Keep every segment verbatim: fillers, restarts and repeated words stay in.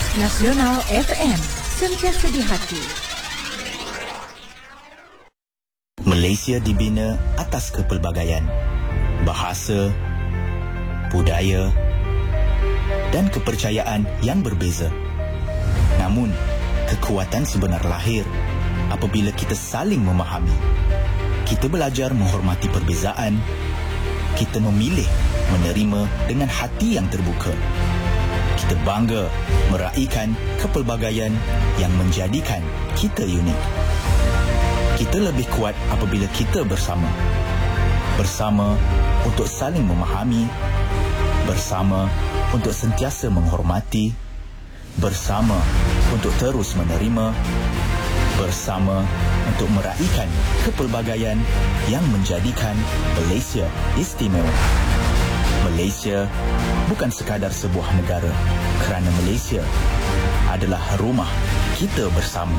Nasional F M, sentiasa di hati. Malaysia dibina atas kepelbagaian, bahasa, budaya dan kepercayaan yang berbeza. Namun, kekuatan sebenar lahir apabila kita saling memahami. Kita belajar menghormati perbezaan. Kita memilih menerima dengan hati yang terbuka. Kita bangga meraihkan kepelbagaian yang menjadikan kita unik. Kita lebih kuat apabila kita bersama. Bersama untuk saling memahami. Bersama untuk sentiasa menghormati. Bersama untuk terus menerima. Bersama untuk meraihkan kepelbagaian yang menjadikan Malaysia istimewa. Malaysia bukan sekadar sebuah negara, kerana Malaysia adalah rumah kita bersama.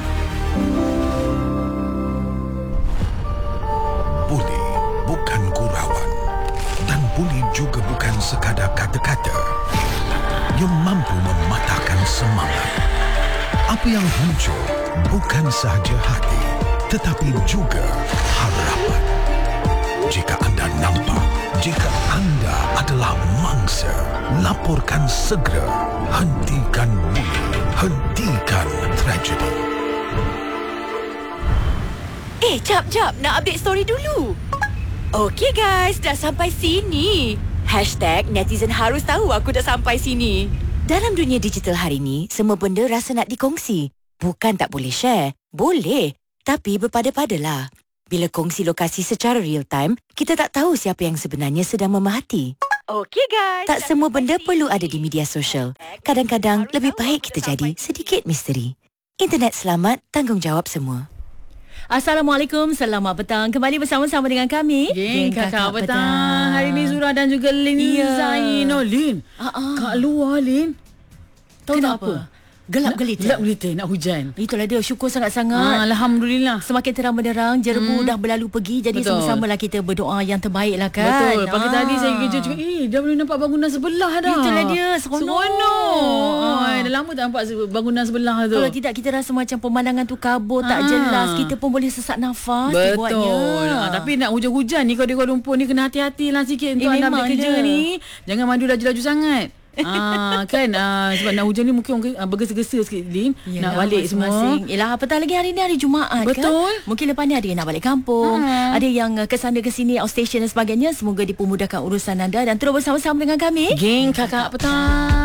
Buli bukan gurauan dan buli juga bukan sekadar kata-kata. Ia mampu mematahkan semangat. Apa yang muncul bukan sahaja hati, tetapi juga harapan. Jika anda nampak, jika anda adalah mangsa, laporkan segera. Hentikan buli, hentikan tragedi. Eh, jap, jap. Nak update story dulu. Okey guys, dah sampai sini. Hashtag netizen harus tahu aku dah sampai sini. Dalam dunia digital hari ni, semua benda rasa nak dikongsi. Bukan tak boleh share. Boleh. Tapi berpada-padalah. Bila kongsi lokasi secara real time, kita tak tahu siapa yang sebenarnya sedang memerhati. Okey guys. Tak semua benda perlu ada di media sosial. Kadang-kadang lebih baik kita jadi sedikit misteri. Internet selamat, tanggungjawab semua. Assalamualaikum, selamat petang. Kembali bersama-sama dengan kami, Geng Kakak, Kakak Petang. Petang. Hari ni Zura dan juga Lin yeah. Zain. Oh, Lin. Uh-uh. Kat luar, Lin. Tahu tak apa? Gelap gelita. Gelap gelita, nak hujan. Itulah dia, syukur sangat-sangat. Ah, Alhamdulillah. Semakin terang benderang, jerebu hmm. dah berlalu pergi. Jadi betul. Sama-samalah kita berdoa yang terbaik lah kan. Betul. Pagi ah. tadi saya kerja cakap, eh dah boleh nampak bangunan sebelah dah. Itulah dia, seronok. Seronok. Ah. Dah lama tak nampak bangunan sebelah tu. Kalau tidak, kita rasa macam pemandangan tu kabur, tak ah. jelas. Kita pun boleh sesak nafas. Betul. Ah, tapi nak hujan-hujan ni, kalau di Kuala Lumpur ni kena hati-hati lah sikit untuk eh, anda ambil kerja ni. Jangan maju laju-laju sangat. ah kan ah, sebab nak hujan ni mungkin orang ah, bergesa-gesa sikit Lin. Yalah, nak balik semua. Yalah, apatah lagi hari ni hari Jumaat. Betul. Kan. Mungkin lepas ni ada yang nak balik kampung, ha. ada yang uh, ke sana ke sini outstation dan sebagainya. Semoga dipermudahkan urusan anda dan terus bersama-sama dengan kami, Geng Kakak Petang.